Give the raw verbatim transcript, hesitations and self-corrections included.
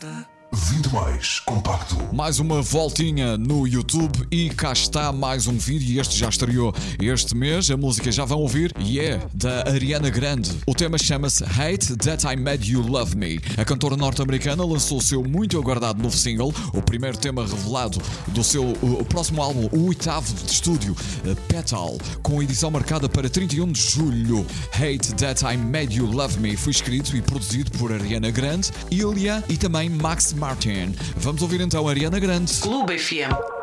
vinte mais compacto. Mais uma voltinha no YouTube e cá está mais um vídeo e este já estreou este mês. A música já vão ouvir e é da Ariana Grande. O tema chama-se Hate That I Made You Love Me. A cantora norte-americana lançou o seu muito aguardado novo single, o primeiro tema revelado do seu o, o próximo álbum, o oitavo de estúdio, Petal, com edição marcada para trinta e um de julho. Hate That I Made You Love Me foi escrito e produzido por Ariana Grande, Ilya e também Max Martin. Vamos ouvir então a Ariana Grande. Clube F M.